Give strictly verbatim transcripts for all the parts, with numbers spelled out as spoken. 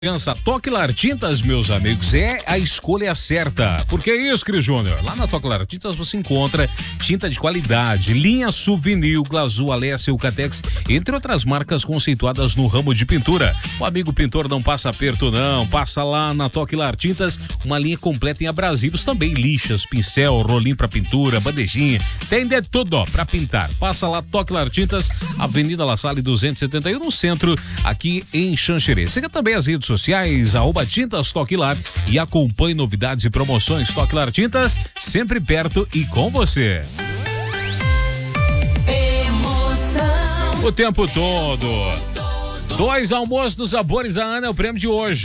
Toclar Tintas, meus amigos, é a escolha certa. Porque é isso, Cris Júnior. Lá na Toclar Tintas você encontra tinta de qualidade, linha Souvenir, Glazul, Alessia, Eucatex, entre outras marcas conceituadas no ramo de pintura. O amigo pintor não passa aperto, não. Passa lá na Toclar Tintas, uma linha completa em abrasivos, também lixas, pincel, rolinho pra pintura, bandejinha. Tem de tudo, ó, pra pintar. Passa lá, Toclar Tintas, Avenida La Salle duzentos e setenta e um, no centro, aqui em Xanxerê. Siga também as redes sociais, arroba Tintas Toclar, e acompanhe novidades e promoções. Toclar Tintas, sempre perto e com você. Emoção. O tempo todo. Dois almoços dos sabores da Ana é o prêmio de hoje.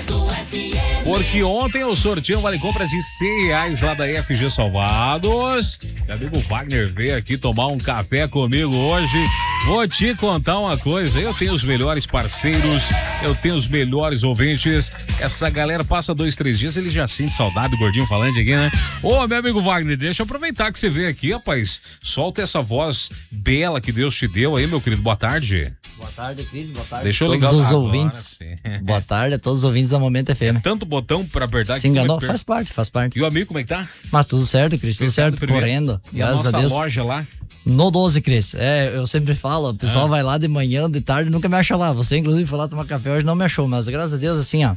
Porque ontem eu sorteei um vale compras de cem reais lá da F G Salvados. Meu amigo Wagner veio aqui tomar um café comigo hoje. Vou te contar uma coisa, eu tenho os melhores parceiros, eu tenho os melhores ouvintes. Essa galera passa dois, três dias, ele já sente saudade do gordinho falante aqui, né? Ô, meu amigo Wagner, deixa eu aproveitar que você veio aqui, rapaz. Solta essa voz bela que Deus te deu aí, meu querido. Boa tarde. Boa tarde, Cris. Boa tarde Deixa a eu todos ligar os agora, ouvintes. sim. Boa tarde a todos os ouvintes da Momento F M. É tanto botão pra apertar. Se enganou? Faz parte, faz parte. E o amigo, como é que tá? Mas tudo certo, Cris. Tudo certo, primeiro. correndo. E a Graças nossa a Deus. loja lá? No doze, Cris. É, eu sempre falo, o pessoal Ah. vai lá de manhã, de tarde, nunca me acha lá. Você, inclusive, foi lá tomar café hoje, não me achou. Mas graças a Deus, assim, ó.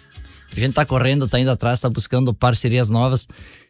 A gente tá correndo, tá indo atrás, tá buscando parcerias novas.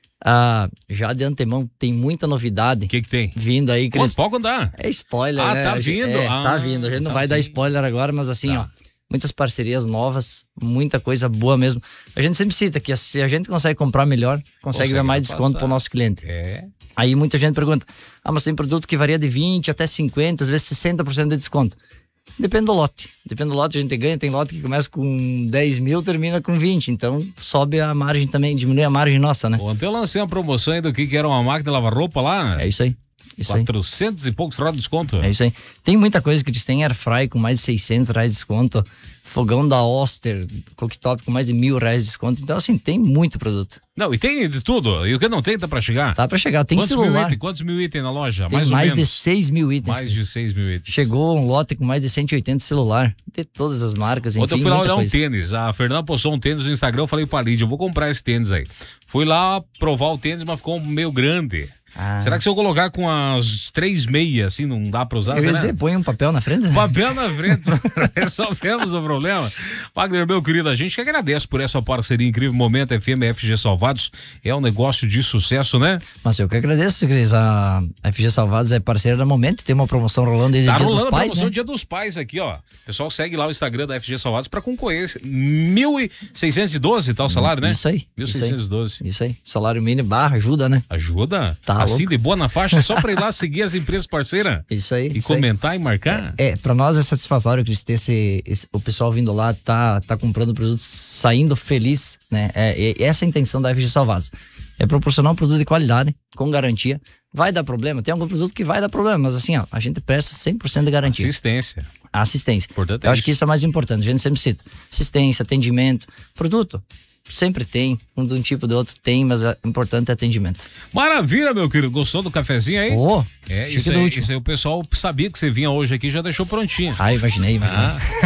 Ah, já de antemão tem muita novidade. O que que tem? Vindo aí, Cris. Pode contar. É spoiler, Ah, né? tá A gente- vindo. É, Ah, tá vindo. A gente não tá vai dar vindo. spoiler agora, mas assim, Tá. ó, muitas parcerias novas, muita coisa boa mesmo. A gente sempre cita que se a gente consegue comprar melhor, consegue, Consegue ver mais passar. desconto pro nosso cliente. É. Aí muita gente pergunta, ah, mas tem produto que varia de vinte até cinquenta, às vezes sessenta por cento de desconto. Depende do lote. Depende do lote, a gente ganha. Tem lote que começa com dez mil, termina com vinte. Então sobe a margem também, diminui a margem nossa, né? Ontem eu lancei uma promoção aí do que, que era uma máquina de lavar roupa lá. É isso aí. Isso aí. quatrocentos e poucos reais de desconto. É isso aí. Tem muita coisa que eles têm, air fry com mais de seiscentos reais de desconto, fogão da Oster, cooktop com mais de mil reais de desconto. Então, assim, tem muito produto. Não, e tem de tudo. E o que não tem, tá pra chegar. Tá pra chegar. Tem Quantos mil celular. itens? Quantos mil itens na loja? Tem mais mais, ou de menos. seis mil itens. Mais de seis mil itens. Chegou um lote com mais de cento e oitenta celular. De todas as marcas, enfim, Ontem eu fui lá muita olhar um coisa. tênis. A Fernanda postou um tênis no Instagram. Eu falei pra Lídia, eu vou comprar esse tênis aí. Fui lá provar o tênis, mas ficou meio grande. Ah. Será que se eu colocar com as três meias, assim, não dá pra usar? Eu ia será? dizer, põe um papel na frente. Né? Papel na frente, resolvemos o problema. Wagner, meu querido, a gente que agradece por essa parceria incrível. Momento F M F G Salvados é um negócio de sucesso, né? Mas eu que agradeço, Cris. A F G Salvados é parceira da Momento, tem uma promoção rolando aí de Tá Dia rolando dos a Pais, promoção né? Dia dos Pais aqui, ó. O pessoal segue lá o Instagram da F G Salvados pra concorrer. mil seiscentos e doze, tá o salário, né? Isso aí. mil isso seiscentos e aí. doze. Isso aí. Salário mínimo barra ajuda, né? Ajuda? Tá assim louco. de boa na faixa, só pra ir lá seguir as empresas parceiras Isso aí. e isso aí. comentar e marcar? É, pra nós é satisfatório, Cris, ter esse, esse- o pessoal vindo lá, tá, tá comprando produtos, saindo feliz, né? É, é essa é a intenção da F G Salvados. É proporcionar um produto de qualidade, com garantia. Vai dar problema? Tem algum produto que vai dar problema, mas assim, ó, a gente presta cem por cento de garantia. Assistência. Assistência. Importante é Eu acho isso. que isso é mais importante. A gente sempre cita. Assistência, atendimento, produto. Sempre tem, um de um tipo de outro tem, mas o importante é atendimento. Maravilha, meu querido. Gostou do cafezinho aí? Ô, É, chique isso do aí, último. isso aí o pessoal sabia que você vinha hoje aqui e já deixou prontinho. Ah, imaginei, imaginei.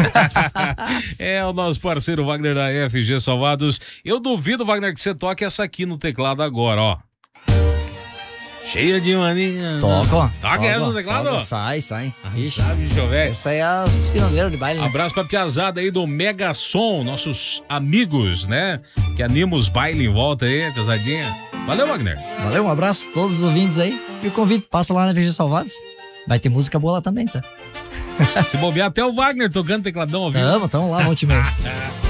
Ah. É o nosso parceiro Wagner da F G Salvados. Eu duvido, Wagner, que você toque essa aqui no teclado agora, ó. Cheia de mania. Toca, ó. Toca essa no teclado? toca, sai, sai. Ah, Ixi, sabe, deixa eu ver. essa é a finaleiras de baile, né? Abraço pra piazada aí do Mega Som, nossos amigos, né? Que anima os bailes em volta aí, pesadinha. Valeu, Wagner. Valeu, um abraço a todos os ouvintes aí. E o convite, passa lá na V G Salvados. Vai ter música boa lá também, tá? Se bobear até o Wagner tocando tecladão, ouvindo. Tamo, tamo lá, vamos te ver.